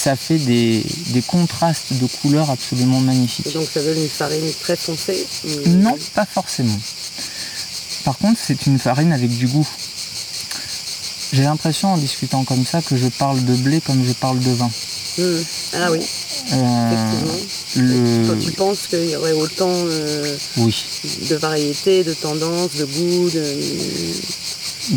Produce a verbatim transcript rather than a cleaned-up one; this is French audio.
ça fait des, des contrastes de couleurs absolument magnifiques. Et donc ça donne une farine très foncée ou... Non, pas forcément. Par contre, c'est une farine avec du goût. J'ai l'impression en discutant comme ça que je parle de blé comme je parle de vin. Mmh. Ah oui, Euh, effectivement. le... Quand tu penses qu'il y aurait autant euh, oui. de variétés, de tendances, de goûts, de...